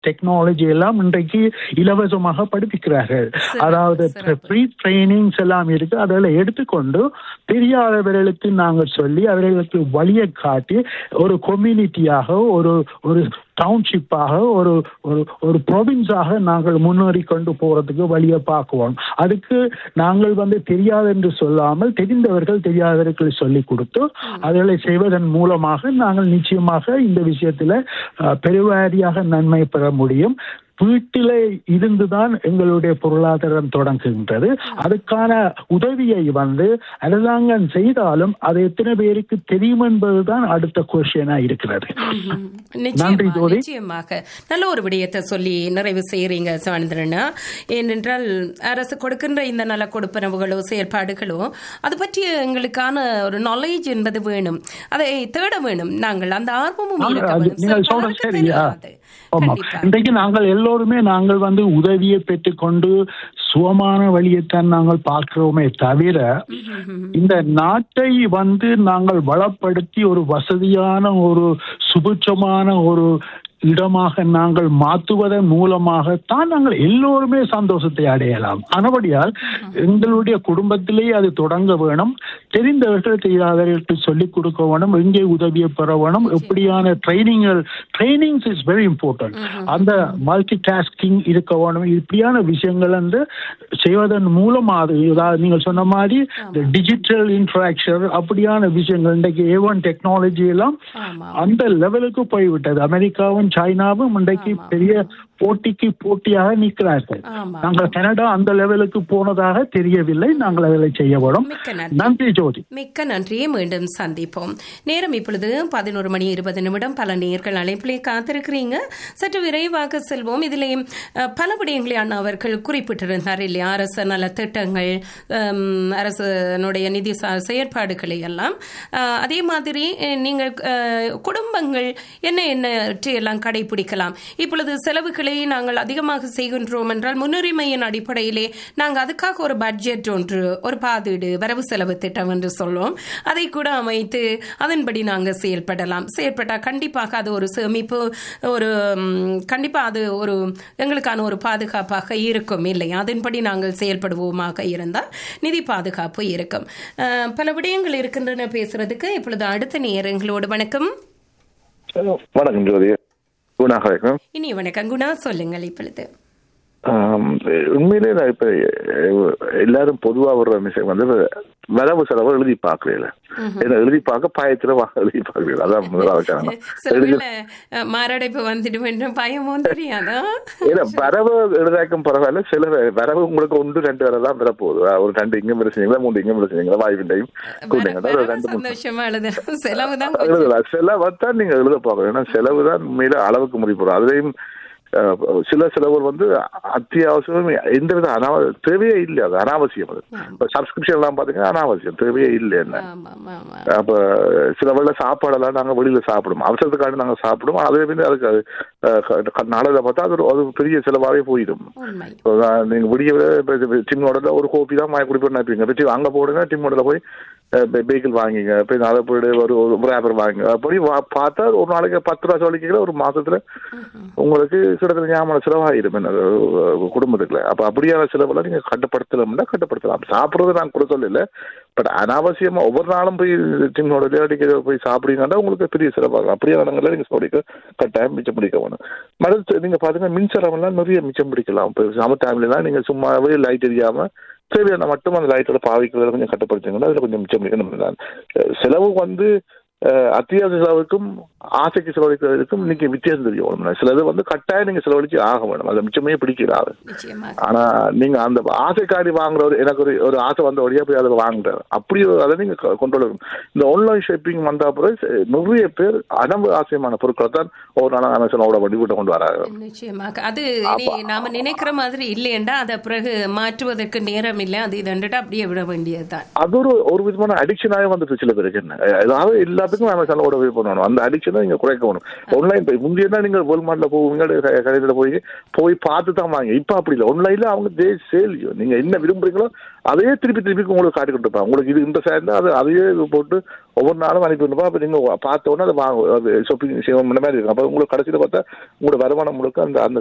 Technology எல்லாம் இன்றைக்கு இலவசமாக படிப்பிக்கிறார்கள். அதாவது ப்ரீ ட்ரைனிங்ஸ் எல்லாம் இருக்கு. அதெல்லாம் எடுத்துக்கொண்டு தெரியாதவர்களுக்கு நாங்கள் சொல்லி அவர்களுக்கு வழியை காட்டி ஒரு கம்யூனிட்டியாக ஒரு ஒரு டவுன்ஷிப்பாக ஒரு ஒரு ப்ரொவின்ஸாக நாங்கள் முன்னேறி கொண்டு போறதுக்கு வழியை பார்க்குவோம். அதுக்கு நாங்கள் தெரியாது என்று சொல்லாமல் தெரிந்தவர்கள் தெரியாதவர்கள் சொல்லிக் கொடுத்து அதனை செய்வதன் மூலமாக நாங்கள் நிச்சயமாக இந்த விஷயத்துல பெருவாரியாக நன்மை பெற முடியும். வீட்டிலே இருந்துதான் எங்களுடைய பொருளாதாரம் தொடங்குகின்றது. அதுக்கான உதவியை அரசாங்கம் செய்தாலும் அது எத்தனை பேருக்கு தெரியும் என்பதுதான் அடுத்த கொஸ்டினா இருக்கிறது. நன்றி ஜோதி. நிச்சயமாக நல்ல ஒரு விடயத்தை சொல்லி நிறைவு செய்யறீங்க சாவந்திரனா. ஏனென்றால் அரசு கொடுக்கின்ற இந்த நல கொடுப்பனவுகளோ செயல்பாடுகளோ அது பற்றி எங்களுக்கான ஒரு நாலேஜ் என்பது வேணும், அதை தேட வேணும். நாங்கள் அந்த ஆர்வமும் இன்றைக்கு நாங்கள் எல்லோருமே நாங்கள் உதவியை பெற்றுக்கொண்டு சுகமான வழியைத்தான் நாங்கள் பார்க்கிறோமே தவிர இந்த நாட்டை நாங்கள் வளப்படுத்தி ஒரு வசதியான ஒரு சுபிட்சமான ஒரு இடமாக நாங்கள் மாற்றுவதன் மூலமாகத்தான் நாங்கள் எல்லோருமே சந்தோஷத்தை அடையலாம். ஆனபடியால் எங்களுடைய குடும்பத்திலேயே அது தொடங்க வேணும். தெரிந்தவர்கள் தெரியாதவர்களுக்கு சொல்லிக் கொடுக்க வேணும், எங்கே உதவியை பெற வேணும், எப்படியான ட்ரைனிங்ஸ் இஸ் வெரி இம்பார்ட்டன்ட். அந்த மல்டி டாஸ்கிங் இருக்க வேணும். இப்படியான விஷயங்கள் செய்வதன் மூலமாக நீங்கள் சொன்ன மாதிரி டிஜிட்டல் இன்டராக்ஷன் அப்படியான விஷயங்கள் இன்றைக்கு A1 டெக்னாலஜி எல்லாம் அந்த லெவலுக்கு போய்விட்டது. அமெரிக்காவும் சைனாவும் இன்றைக்கு பெரிய போட்டியாக நிற்கிறார்கள். நாங்கள் கனடா அந்த லெவலுக்கு போனதாக தெரியவில்லை. நாங்கள் அதை செய்ய வேண்டும். நன்றி ஜோதி. மிக்க நன்றி. மீண்டும் சந்திப்போம். நேரம் இப்பொழுது 11:20. பல நேயர்கள் அழைப்பிலே காத்திருக்கிறீங்க. சற்று விரைவாக செல்வோம். இதிலே பல விடயங்களை அண்ணா அவர்கள் குறிப்பிட்டிருந்தார் இல்லையா? அரசு நல திட்டங்கள், அரசனுடைய நிதி செயற்பாடுகளை எல்லாம். அதே மாதிரி நீங்கள் குடும்பங்கள் எல்லாம் கடைபிடிக்கலாம். இப்பொழுது செலவுகளை நாங்கள் அதிகமாக செய்கின்றோம் என்றால் முன்னுரிமையின் அடிப்படையிலே நாங்கள் அதுக்காக ஒரு பட்ஜெட் ஒன்று, ஒரு பாதீடு வரவு செலவு திட்டம் என்று சொல்லுவோம், அதை கூட அமைத்து அதன்படி நாங்கள் செயல்பட்டால் கண்டிப்பாக அது ஒரு சேமிப்பு, ஒரு கண்டிப்பாக அது ஒரு எங்களுக்கான ஒரு பாதுகாப்பாக இருக்கும் இல்லையா? அதன்படி நாங்கள் செயல்படுவோமாக இருந்தால் நிதி பாதுகாப்பு இருக்கும். பல விடயங்கள் இருக்கின்றன பேசுறதுக்கு. இப்பொழுது அடுத்த நேரங்களோடு வணக்கம். வணக்கம் ஜோதி. குணா இனி வணக்கம் குணா, சொல்லுங்கள். இப்பொழுது உண்மையிலே நான் இப்ப எல்லாரும் பொதுவா ஒரு விஷயம் வரவு செலவு எழுதி பாக்குறீங்கள, எழுதி பார்க்க பயத்துல எழுதி பாக்குறீங்க. அதான் மாரடைப்பு வந்துடும் பயமும் தெரியாதா? வரவு எழுதாக்கும் பரவாயில்ல. சில வரவு உங்களுக்கு 1-2 வரை தான் வர போகுது. ஒரு 2 இங்க விளைச்சிங்களா, 3 இங்க விளைச்சிங்களா, வாய்ப்பிண்டையும் செலவு தான் நீங்க எழுத பார்க்கணும். ஏன்னா செலவு தான் உண்மையில அளவுக்கு முடிப்போம். அதுலயும் சில செலவுகள் அத்தியாவசியம், எந்தவித தேவையே இல்லை. அது அனாவசியம். அது சப்ஸ்கிரிப்ஷன் எல்லாம் பாத்தீங்கன்னா அனாவசியம், தேவையே இல்லை. என்ன அப்ப சில வேளை சாப்பாடெல்லாம் நாங்க வெளியில சாப்பிடுவோம், அவசரத்துக்காண்டி நாங்க சாப்பிடுவோம். அதே மாதிரி அதுக்கு நாளையில பார்த்தா அது ஒரு பெரிய செலவாகவே போயிடும். நீங்க விடிய டிம் நோடல ஒரு கோப்பி தான் குடிப்போம் நினைப்பீங்க, அங்க போடுங்க டிம் நோடல போய் வெஹிக்கிள் வாங்கிங்க, போய் அதை போயிட்டு ஒரு ரேப்பர் வாங்க. அப்படி பார்த்தா ஒரு நாளைக்கு 10 ரூபா சொல்லிக்கிற ஒரு மாசத்துல உங்களுக்கு கிட்டத்தட்ட ஞாபகம் செலவாயிடும் குடும்பத்துக்குள்ள. அப்ப அப்படியான செலவுல நீங்க கட்டுப்படுத்தலாம்னா கட்டுப்படுத்தலாம். சாப்பிடுறது நான் கூட சொல்லல, பட் அனாவசியமா ஒவ்வொரு நாளும் போய் டின்னோட அடிக்க போய் சாப்பிடுங்கன்னா உங்களுக்கு பெரிய செலவாகும். அப்படியே இடங்கள்ல நீங்க சொல்லிக்க கட்டாயம் மிச்சம் பிடிக்க வேணும். மறுத்து நீங்க பாத்தீங்கன்னா மின்சாரம் எல்லாம் நிறைய மிச்சம் பிடிக்கலாம். இப்போ சம டைம்லாம் நீங்க சும்மாவே லைட் எரியாம தேவையான மட்டும் அந்த லைட்டோட பாவிக்கிறத கொஞ்சம் கட்டுப்படுத்திங்கன்னா அதுல கொஞ்சம் மிச்சம் பிடிக்கணும். செலவு அத்தியாவசிய செலவுக்கும் ஆசைக்கு செலவழிக்கிறதுக்கும் இன்னைக்கு வித்தியாசம் தெரியும். சிலது கட்டாயம் நீங்க செலவழிச்சு ஆக வேணும், அதை மிச்சமே பிடிக்கிறாரு. ஆனா நீங்க அந்த ஆசைக்காரி வாங்குற எனக்கு ஒரு ஆசை வந்த வழியா போய் அதை வாங்குறாரு, அப்படி அதை நீங்க கொண்டு வரும். இந்த ஆன்லைன் ஷாப்பிங் வந்த பிறகு நிறைய பேர் அனவு ஆசையமான பொருட்களை தான் ஒரு நாள் அமேசானோட வண்டிவிட்ட கொண்டு வராங்க. நிச்சயமாக அது நாம நினைக்கிற மாதிரி இல்லையண்டா அதை பிறகு மாற்றுவதற்கு நேரம் இல்லை, அது இதண்டுட்டு அப்படியே விட வேண்டியதுதான். அது ஒரு விதமான அடிக்ஷனாவே வந்துட்டு சில பேருக்கு. என்ன ஏதாவது எல்லா எல்லாத்துக்கும் அமேசான்ல உதவி பண்ணணும். அந்த அடிக்ஷனை நீங்க குறைக்கணும். ஆன்லைன் முந்தைய நீங்க வேல்மார்ட்ல போவீங்க, கடையில போய் பார்த்து தான் வாங்க. இப்ப அப்படி இல்லை. ஆன்லைன்ல அவங்க சேல்லியோ நீங்க என்ன விரும்புறீங்களோ அதையே திருப்பி உங்களுக்கு காட்டிக்கிட்டு இருப்பாங்க. உங்களுக்கு இது இந்த சேர்ந்தா அதையே போட்டு ஒவ்வொரு நாளும் அனுப்பிவிடுப்பா. அப்ப நீங்க பார்த்த உடனே அதை வாங்க ஷாப்பிங் செய்ய மாதிரி இருக்கும். அப்ப உங்களுக்கு கடைசியில பார்த்தா உங்களோட வருமானம் முழுக்க அந்த